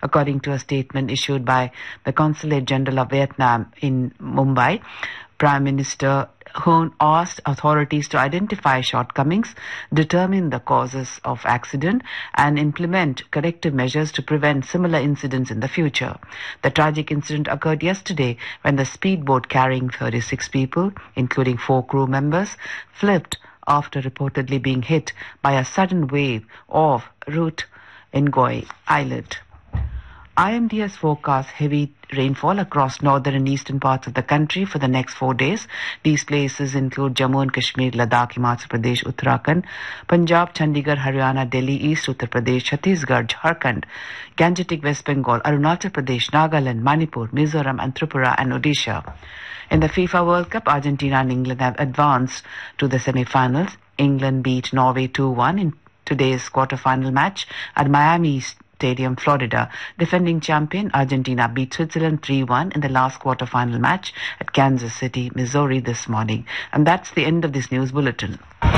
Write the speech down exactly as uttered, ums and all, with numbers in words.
according to a statement issued by the Consulate General of Vietnam in Mumbai. Prime Minister Hun asked authorities to identify shortcomings, determine the causes of accident, and implement corrective measures to prevent similar incidents in the future. The tragic incident occurred yesterday when the speedboat carrying thirty-six people, including four crew members, flipped after reportedly being hit by a sudden wave off route in Goi Islet. I M D has forecast heavy rainfall across northern and eastern parts of the country for the next four days. These places include Jammu and Kashmir, Ladakh, Himachal Pradesh, Uttarakhand, Punjab, Chandigarh, Haryana, Delhi, East Uttar Pradesh, Chhattisgarh, Jharkhand, Gangetic West Bengal, Arunachal Pradesh, Nagaland, Manipur, Mizoram and Tripura and Odisha. In the FIFA World Cup, Argentina and England have advanced to the semi-finals. England beat Norway two one in today's quarter-final match at Miami Stadium, Florida. Defending champion Argentina beat Switzerland three one in the last quarter-final match at Kansas City, Missouri this morning. And that's the end of this news bulletin.